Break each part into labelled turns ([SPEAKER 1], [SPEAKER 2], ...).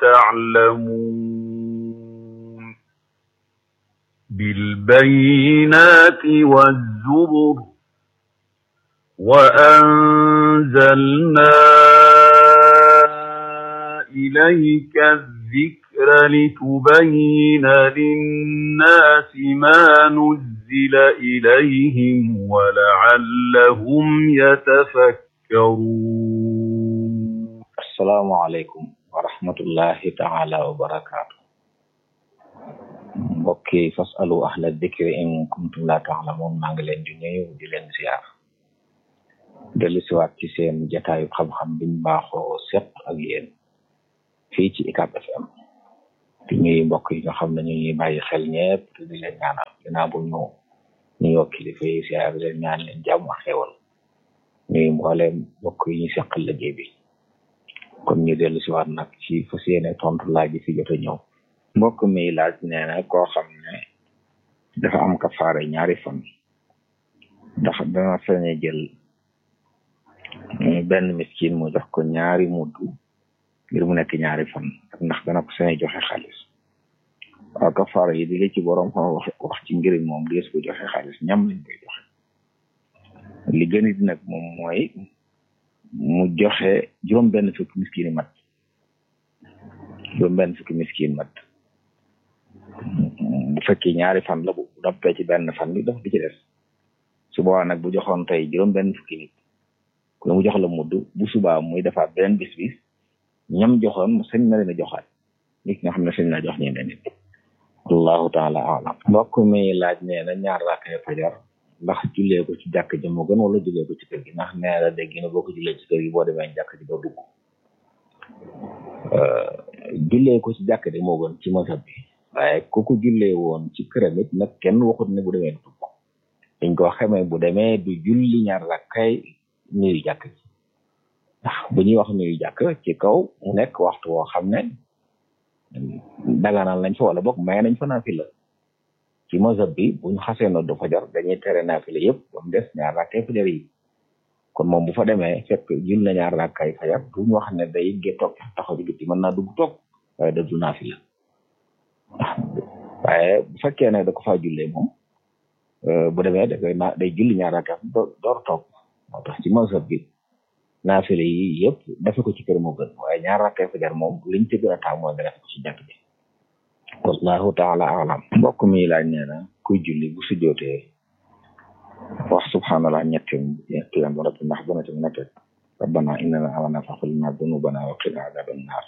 [SPEAKER 1] تعلمون بالبينات والزبر وأنزلنا إليك الذكر لتبين للناس ما نزل إليهم ولعلهم يتفكرون.
[SPEAKER 2] السلام عليكم ورحمة الله تعالى وبركاته. mbokki fasalu ahla dhikri in kuntum la ta'lamun. maa ngi leen di nuyu di leen ziar dellu siwaat ci seen jataayu xam-xam biñ baaxoo seq ak yéen fii ci UCAB FM di nuyu mbokk yi nga xam ne ñu ngi bàyyi xel ñëpp te di leen ñaanal ginnaaw bu ñu nuyoo kilifa yi ziar leen ñaan leen jàmm ak xéwal nuyu mbooleem mbokk yi ñu seqal liggéey bi. kon ñu dellu siwaat nag ci fas yéene tontu laaj bi fi jot a ñëw. mbokk mi laaj nee na koo xam ne dafa am kafaare ñaari fan ndax dana sañe jël benn miskin mu jox ko ñaari muddu ngir mu nekk ñaari fan ak ndax dana ko sañe joxe xaalis. waaw kafaare yi di li ci borom xam wax ci ngir moom dees ko joxe xaalis ñam lañ koy joxe. li gën it nag moom mooy mu joxe juróom benn fukki miskin mat bu fekkee ñaari fan la bu noppee ci benn fan bi daf di ci des su boobaa nag bu joxoon tey juróom benn fukki nit ku ne mu jox la mudd bu subaa muy defaat beneen bis ñam joxoon sañ na leen a joxaat nit nga xam ne sañ na jox ñeneen nit. wallahu taala alam. mbokk mi laaj nee na ñaar rakkay fajar ndax jullee ko ci jàkk ji moo gën wala jullee ko ci kër gi ndax nee na dégg na boo ko jullee ci kër gi boo demee jàkk ji doo dugg. jullee ko ci jàkk ji moo gën ci mazhab bi waaye ku ko jullee woon ci këram it nag kenn waxut ne bu demee du dugg dañ ko xamee bu demee du julli ñaar rakkay nuyu jàkk ji ndax bu ñuy wax nuyu jàkk ci kaw mu nekk waxtu woo xam ne daganal nañ fa wala boog may nañ fa naafila ci mazhab bi bu ñu xasee noddu fajar dañuy tere naafila yëpp ba mu des ñaar rakkay fajar yi kon moom bu fa demee fekk jul na ñaar rakkay fajar du ñu wax ne day gé toog taxaw di bitti mën naa dugg toog waaye da du naafila waaye bu fekkee ne da ko faa jullee moom bu demee da koy day julli ñaar rakkay door toog moo tax ci mazhab bi naafila yi yëpp dafa ko ci kër moo gën waaye ñaar rakkay fajar moom liñ ci gën a taamu mooy nga def ko ci jàkk ji. wallahu taala alam. mbokk mi laaj nee na kuy julli bu sujjootee wax subhanallah ñetti yoon ba noppi ndax dana ci mën a teg rabbana innana amanna faghfir lana dhunubana wa qina adhaban nar.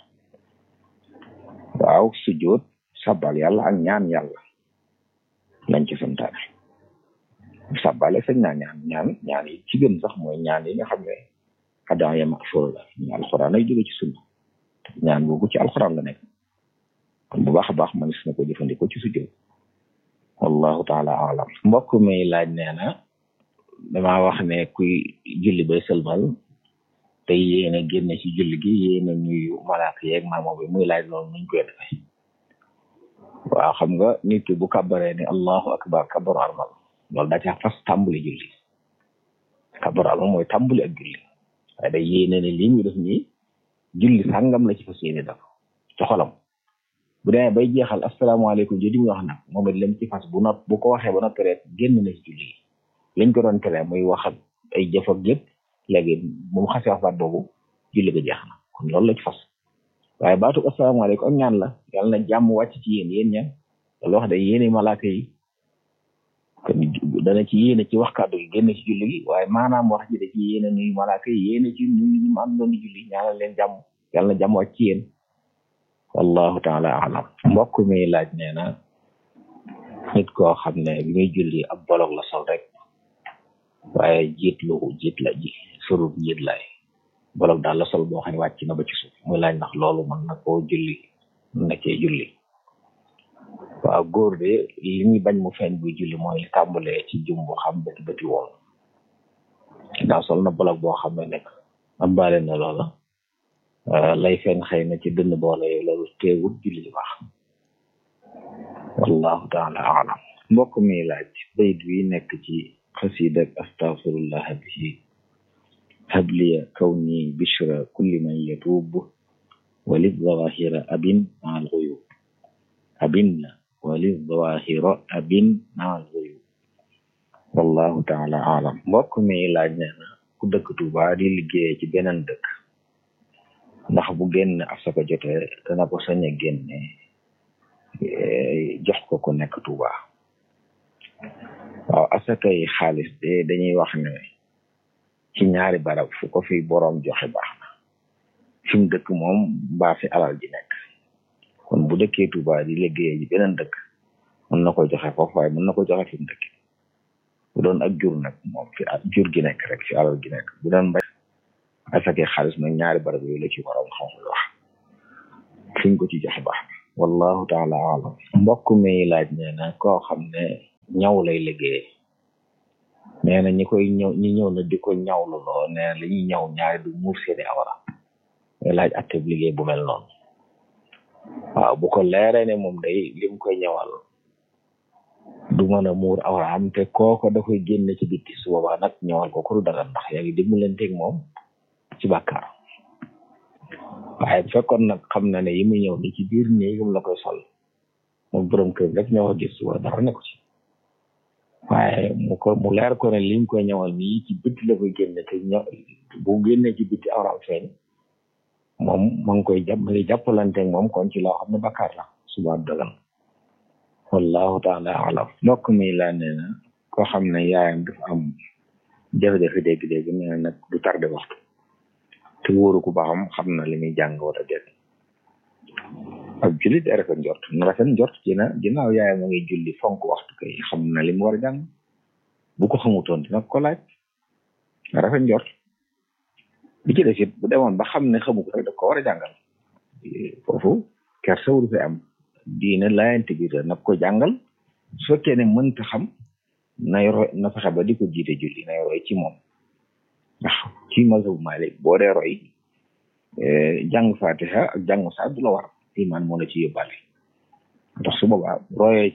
[SPEAKER 2] waaw sujjoot sabbal yàlla ak ñaan yàlla lañ ci santaane. sabbale sañ naa ñaan yi ci gën sax mooy ñaan yi nga xam ne adan ya makfur la ñu alxuraan ay jóge ci sunna ñaan boobu ci alxuraan la nekk kon bu baax a baax mënees na ko jëfandikoo ci sujjoot. wallahu taala alam. mbokk mi laaj nee na damaa wax ne kuy julli bay sëlmal te yéene génne ci julli gi yéene nuyu malaaka yeeg maamo bi muy laaj loolu nuñ koy defee. waaw xam nga nit ki bu kabbaree ni allahu akbar kabbaru armal loolu daa ca fas tàmbali julli. kabbaru armal mooy tàmbali ak julli waaye day yéene ne lii muy def nii julli sàngam la ci fas yéene def ci xolam. bu demee bay jeexal asalaamaaleykum jooju muy wax nag moom it lam ci fas bu ko waxee ba noppi rek génn na ci julli lañ ko doon tere muy wax ak ay jëf ak yëpp léegi bu mu xasee wax baat boobu julli ga jeex na kon loolu la ci fas waaye baatu asalaamaaleykum ak ñaan la yàlla na jàmm wàcc ci yéen ñaan loolu wax day yéene malaaka yi kon dana ci yéene ci wax kàddu gi génn ci julli gi waaye maanaam wax ji da ci yéene nuyu malaaka yi yéene ci nuyu ñu am doon julli ñaanal leen jàmm yàlla na jàmm wàcc ci yéen. wallahu taala alam. mbokk mi laaj nee na nit koo xam ne bi muy julli ab bolog la sol rek waaye jiit la ji surub jiit lay bolog daal la sol boo xam ne wàcc na ba ci suuf muy laaj ndax loolu mën na koo julli mën na cee julli. waaw góor de li ñuy bañ mu feeñ buy julli mooy li tàmbalee ci jumbu xam bëti woon daa sol na bolog boo xam ne nekk am baale na loola lay feeñ xëy na ci dënn boole loolu teewul julli li baax. wallahu taala alam. mbokk mi laaj bayit wi nekk ci xasida astaghfirullah bihi habliya kawni bishra kulli man yatub وللظواهر أب مع الغيوب أبن وللظواهر أب مع الغيوب والله تعالى أعلم mbokk mi laaj nee na ku dëkk Tuuba di liggéey ci beneen dëkk ndax bu génn asaka jotee dana ko sañ a génne jox ko ku nekk Tuuba waaw asaka yi xaalis de dañuy wax ne ci ñaari barab fu ko fi boroom joxe baax na fi mu dëkk moom mbaa fi alal ji nekk kon bu dëkkee Tuuba di liggéey ji beneen dëkk mën na ko joxe foofu waaye mën na ko joxe fi mu dëkk bu doon ak jur nag moom fi jur gi nekk rek fi alal gi nekk bu doon mbay asaka xaalis nag ñaari barab yooyu la ci waroon xam wax fiñ ko ci joxe baax na wallahu taala alam mbokk mi laaj nee na koo xam ne ñaw lay liggéey nee na ñi ñëw na di ko ñawlu loo nee na li ñuy ñaw ñaari du muur seeni awara ngay laaj atteb liggéey bu mel noonu waaw bu ko leeree ne moom day lim koy ñawal du mën a muur awraam te kooko da koy génne ci bitti su boobaa nag ñawal ko ko du dagan ndax yaa ngi dimbalanteeg moom ci bàkkaar waaye bu fekkoon nag xam na ne yi muy ñëw ni ci biir néegam la koy sol moom borom kër rek ñoo ko gis suba dara nekku ci waaye mu leer ko ne lim koy ñawal nii ci bitti la koy génne te bu génnee ci bitti awraam feeñ moom ma ngi jàppalanteeg moom kon ci loo xam ne bàkkaar la suba dagan wallahu taala alam mbokk mi laa nee na koo xam ne yaayam dafa am jafe-jafe dégg-dégg nee na nag du tardé waxtu te wóoru ko ba xam na li muy jàng wala déet ak jullit rafet njort na rafet njort ci na ginnaaw yaayam ma ngi julli fonk waxtu kay xam na li mu war a jàng bu ko xamutoon dina ko laaj rafet njort bi ci des it bu demoon ba xam ne xamu ko rek da ko war a jàngal foofu kersa wuru fi am diine laayante bi nag ko jàngal su fekkee ne mënta xam na fexe ba di ko jiite julli nay roy ci moom ndax ci mazhabu Maalik boo dee roy jàng Fatiha ak jàng saa du la war iman moo la ci yóbbaale ndax su boobaa royee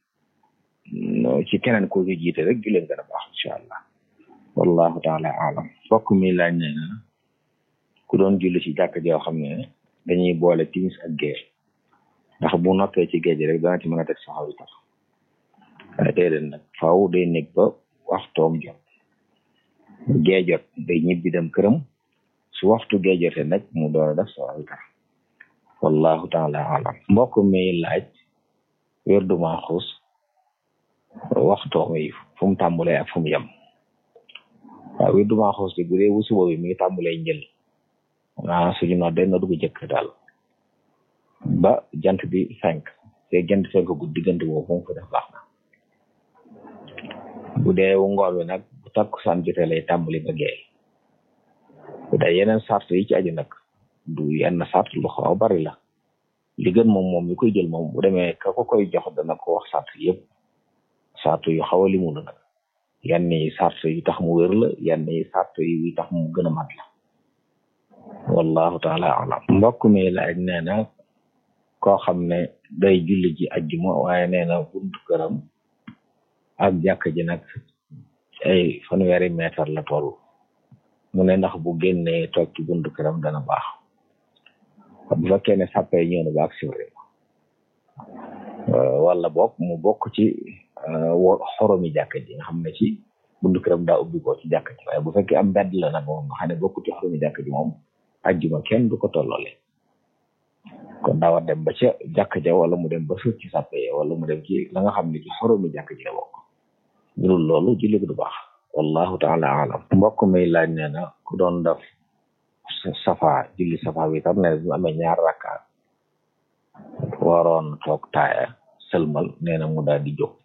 [SPEAKER 2] ci keneen ko ci jiite rek julleen gën a baax incha allah wallahu taala alam fokk mi laaj ne na ku doon julli ci jàkk joo xam ne dañuy boole timis ak gée ndax bu noppee ci géej rek dana ci mën a teg saxaw yi tax waaye déedéet nag faaw day nekk ba waxtoom jot gée jot day ñibbi dem këram su waxtu gée jotee nag mu door a def saxaw yi tax wallahu taala alam mbokk mi laaj wérdu Maaxuus waxtoom yi fu mu tàmbalee ak fu mu yem waaw wérdu Maaxuus bi bu dee bu suba bi mi ngi tàmbalee njël suñu noddee na dugg jëkk daal ba jant bi fenk te jant fenk gu diggante boobu fu mu fa def baax na bu dee wu ngoor bi nag bu takkusaan jotee lay tàmbali ba géey bu dee yeneen sart yi ci aju nag du yenn sart lu xaw a bari la li gën moom mi koy jël moom bu demee ka ko koy jox dana ko wax sart yëpp sart yu xaw a limu la nag yenn yi sart yu tax mu wér la yenn yi sart yu tax mu gën a mat la wallahu taala alam mbokk mi laaj nee na koo xam ne day julli ji ajjuma waaye nee na buntu këram ak jàkk ji nag ay fanweeri meetar la toll mu ne ndax bu génnee toog ci buntu këram dana baax bu fekkee ne sàppe ñëw na ba ak siwre wala bokk mu bokk ci xoromi jàkk ji nga xam ne ci buntu këram daa ubbi ko ci jàkk ji waaye bu fekkee am mbedd la nag moom nga xam ne bokk ci xoromi jàkk ji moom ajjuma kenn du ko tolloole kon daa war dem ba ca jàkk ja wala mu dem ba suuf ci sàppe wala mu dem ci la nga xam ne ci xoromi jàkk ji la bokk ñunul loolu julli du baax wallahu taala alam mbokk mi laaj nee na ku doon def safa julli safa bi tam ne bu amee ñaar rakka waroon toog taaya sëlmal nee na mu daal di jóg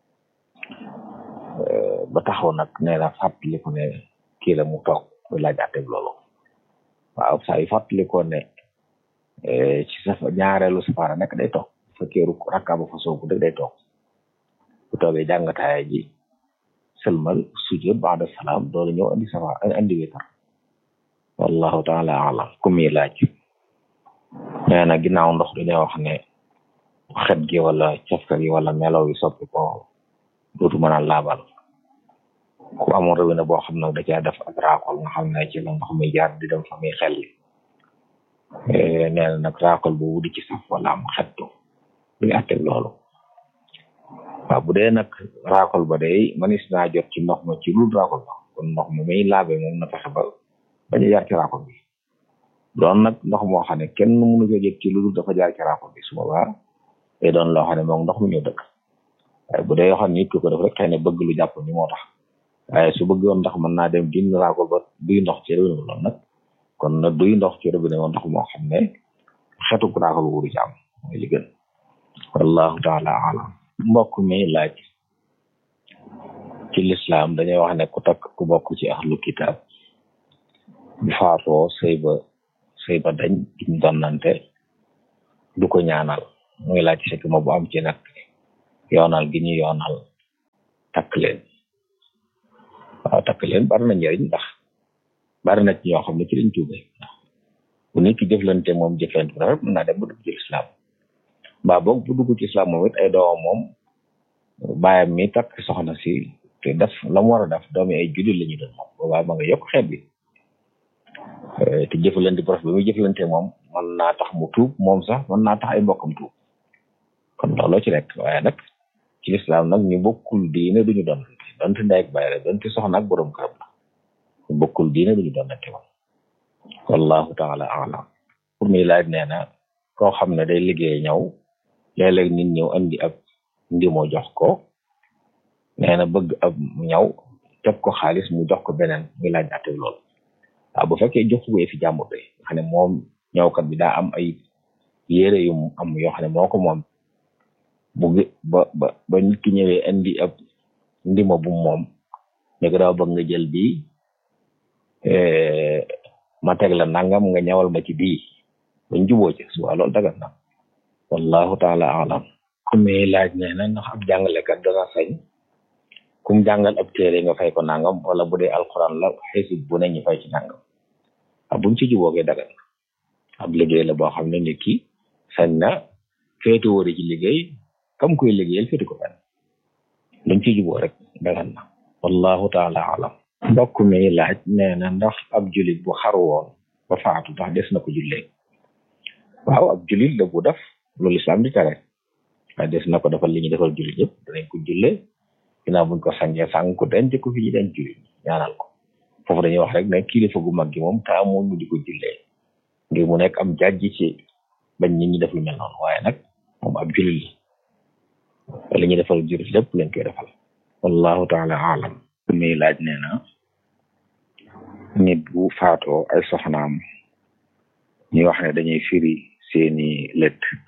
[SPEAKER 2] ba taxaw nag nee na fàttaliku ne kii la mu toog mu laaj àtteeg loolu waaw saa yu fàttalikoo ne ci safa ñaareelu safara nekk day toog fekkee rakka ba fa soobu rek day toog bu toogee jàng taaya ji sëlmal sujud ba'da salaam doolu ñëw andi safa andi witar wallahu taala alam ku muy laaj nee na ginnaaw ndox dañoo wax ne xet gi wala cafka gi wala melaw yi soppi ko dootu mën a laabal ku amoon robinet boo xam nag da caa def ak raakol nga xam ne ci la ndox mi jaar di dem fa muy xelli nee na nag raakol boobu di ci saf wala am xettu luy àtteeg loolu waaw bu dee nag raakol ba day manis naa jot ci ndox ma ci lu raakol ba kon ndox ma may laabe moom na fexe ba bañ a jaar ci raakol bi doon nag ndox moo xam ne kenn mënu ko jot ci lu dul dafa jaar ci raakol bi su boobaa day doon loo xam ne moom ndox mi ñëw dëkk waaye bu dee yoo xam ne nit ki ko def rek xëy na bëgg lu jàpp ni moo tax waaye su bëggoon ndax mën naa dem din raakol ba duy ndox ci robinet loolu nag kon na duy ndox ci robinet moom ndox moo xam ne xetu raakol wuru ci am mooy li gën wallahu taala alam mbokk mi laaj ci lislaam dañuy wax ne ku takk ku bokk ci ahlu kitab bu faatoo sëy ba dañ duñ donnante du ko ñaanal muy laaj fekk ma bu am ci nag yoonal gi ñu yoonal takk leen waaw takk leen bari na njëriñ ndax bari na ci ñoo xam ne ci lañ tuube ndax bu nit ki jëflante moom jëflante bu rafet mën naa dem ba dugg ci lislaam mbaa boog bu dugg ci islam moom it ay doomam moom bàyyam mi takk soxna si te def la mu war a def doomi ay jullit la ñu doon moom boobaa ma nga yokk xeet bi te jëfalante bu rafet bi muy jëflante moom mën naa tax mu tuub moom sax mën naa tax ay mbokkam tuub kon looloo ci nekk waaye nag ci islam nag ñu bokkul diine duñu doon donte ndey ak baay la donte soxna ak borom këram la ñu bokkul diine duñu doon nante moom wallahu taala alam pour muy laaj nee na koo xam ne day liggéey ñëw léeg-léeg nit ñëw andi ab ndimo jox ko nee na bëgg ab ñaw teg ko xaalis mu jox ko beneen muy laaj atte lool waaw bu fekkee jox ko fi jàmbur bi nga xam ne moom ñawkat bi daa am ay yére yu am yoo xam ne moo ko moom bu ba nit ki ñëwee andi ab ndimo bu moom ne ko daaw bëgg nga jël bii ma teg la nangam nga ñawal ma ci bii bañ juboo ci suba loolu dagat na wallahu taala alam ku muy laaj nee na ndax ab jàngalekat dana sañ kum jàngal ab téere nga fay ko nangam wala bu dee alxuraan la xisib bu ne ñu fay ci nangam ak buñ ci juboo dagat na ab liggéey la boo xam ne nit ki sañ na féeti wóori ci liggéey kam koy liggéeyal féeti ko fenn luñ ci juboo rek dagat na wallahu taala alam mbokk mi laaj nee na ndax ab julit bu xaru woon ba faatu tax des na ko jullee waaw ab julit la bu def loolu islam di tere waaye des na ko defal li ñu defal julit yëpp danañ ko jullee ginnaaw buñ ko sàngee sàng ko denc ko fi ñu denc julit ñaanal ko foofu dañuy wax rek ne kilifa gu mag gi moom taamoon mu di ko jullee ngir mu nekk am jàjji ci bañ nit ñi def lu mel noonu waaye nag moom ab julit la li ñu defal julit lépp lañ koy defal wallahu taala alam muy laaj nee na nit bu faatoo ay soxnaam ñuy wax ne dañuy firi seeni lett